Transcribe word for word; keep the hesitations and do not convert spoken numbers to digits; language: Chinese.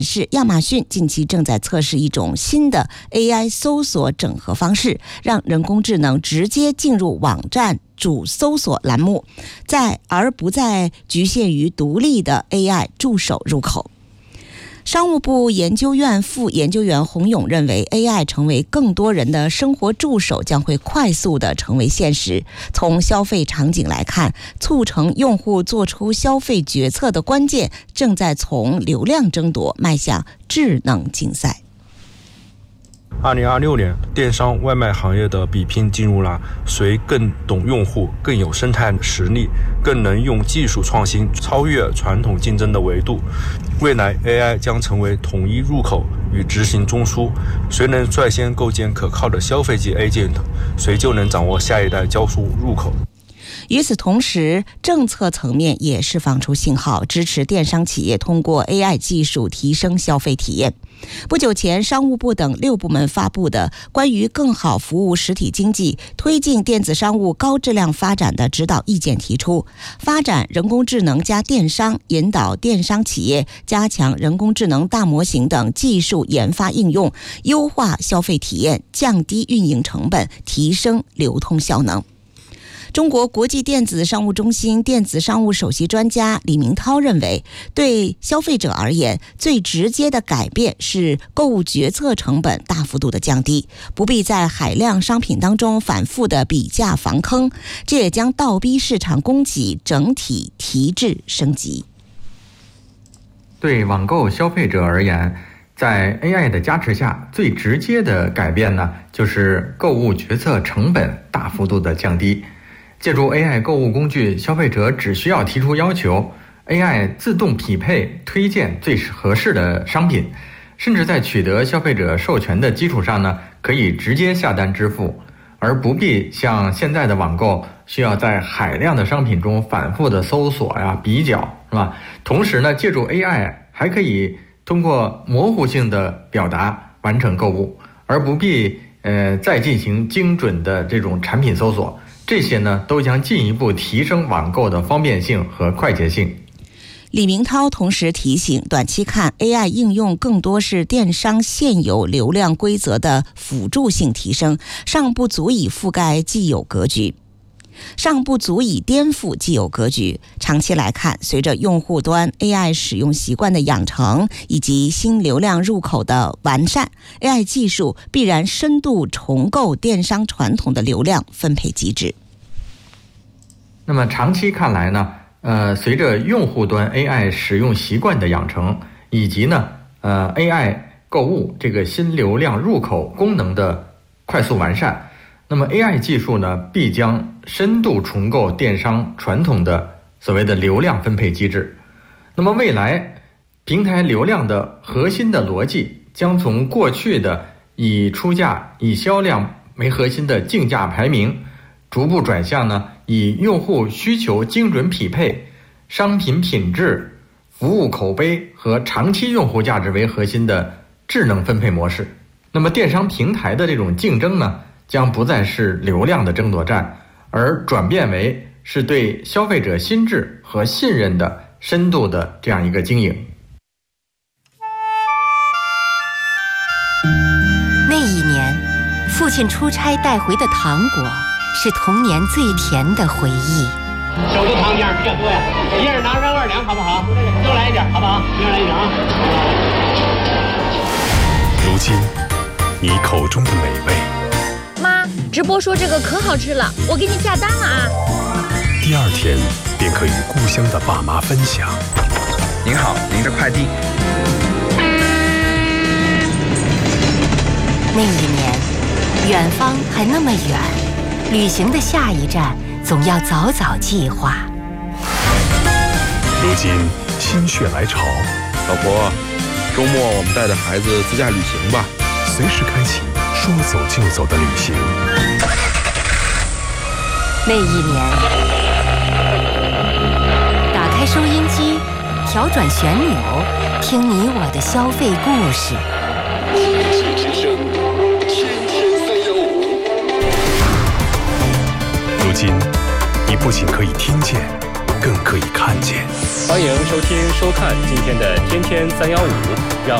是亚马逊近期正在测试一种新的 A I 搜索整合方式，让人工智能直接进入网站主搜索栏目，在而不再局限于独立的 A I 助手入口。商务部研究院副研究员洪勇认为 A I 成为更多人的生活助手将会快速地成为现实。从消费场景来看，促成用户做出消费决策的关键正在从流量争夺迈向智能竞赛。 二零二六年，电商外卖行业的比拼进入了谁更懂用户、更有生态实力、更能用技术创新超越传统竞争的维度。未来 A I 将成为统一入口与执行中枢，谁能率先构建可靠的消费级 agent， 谁就能掌握下一代交付入口。 与此同时，政策层面也释放出信号，支持电商企业通过 A I 技术提升消费体验。不久前，商务部等六部门发布的关于更好服务实体经济、推进电子商务高质量发展的指导意见提出，发展人工智能加电商，引导电商企业加强人工智能大模型等技术研发应用，优化消费体验，降低运营成本，提升流通效能。中国国际电子商务中心电子商务首席专家李明涛认为，对消费者而言，最直接的改变是购物决策成本大幅度的降低，不必在海量商品当中反复的比价防坑，这也将倒逼市场供给整体提质升级。 对网购消费者而言，在 A I 的加持下，最直接的改变呢，就是购物决策成本大幅度的降低。借助 A I 购物工具，消费者只需要提出要求， A I 自动匹配推荐最合适的商品，甚至在取得消费者授权的基础上呢，可以直接下单支付，而不必像现在的网购需要在海量的商品中反复的搜索呀、比较，是吧？同时呢，借助 A I 还可以通过模糊性的表达完成购物，而不必呃再进行精准的这种产品搜索。这些呢，都将进一步提升网购的方便性和快捷性。 李明涛同时提醒，短期看 A I 应用更多是电商现有流量规则的辅助性提升，尚不足以覆盖既有格局。尚不足以颠覆既有格局。长期来看，随着用户端 A I 使用习惯的养成以及新流量入口的完善， A I 技术必然深度重构电商传统的流量分配机制。 那么长期看来呢，呃，随着用户端 A I 使用习惯的养成，以及呢，呃 A I 购物这个新流量入口功能的快速完善，那么 A I 技术呢，必将深度重构电商传统的所谓的流量分配机制。那么未来平台流量的核心的逻辑将从过去的以出价、以销量为核心的竞价排名，逐步转向呢以用户需求精准匹配、商品品质、服务口碑和长期用户价值为核心的智能分配模式。那么电商平台的这种竞争呢，将不再是流量的争夺战，而转变为是对消费者心智和信任的深度的这样一个经营。 那一年，父亲出差带回的糖果是童年最甜的回忆。 手的糖量比较多呀，一人拿上二两好不好？多来一点好不好？一人来一点啊。 如今，你口中的美味， 妈，直播说这个可好吃了，我给你下单了啊。 第二天便可与故乡的爸妈分享。 您好，您的快递。 那一年，远方还那么远，旅行的下一站总要早早计划。 如今心血来潮， 老婆，周末我们带着孩子自驾旅行吧， 随时开启说走就走的旅行。 那一年，打开收音机，调转旋钮，听你我的消费故事。 如今，你不仅可以听见， 更可以看见。 欢迎收听收看今天的天天三幺五。